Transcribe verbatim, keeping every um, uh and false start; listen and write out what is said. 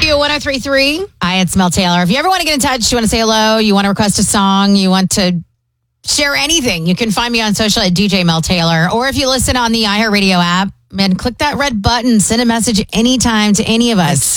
W one oh three point three. Hi, it's Mel Taylor. If you ever want to get in touch, you want to say hello, you want to request a song, you want to share anything, you can find me on social at D J Mel Taylor. Or if you listen on the iHeartRadio app, man, click that red button, send a message anytime to any of us.